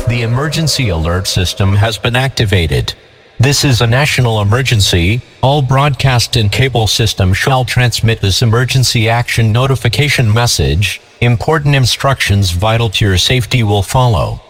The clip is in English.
The emergency alert system has been activated. This is a national emergency. All broadcast and cable systems shall transmit this emergency action notification message. Important instructions vital to your safety will follow.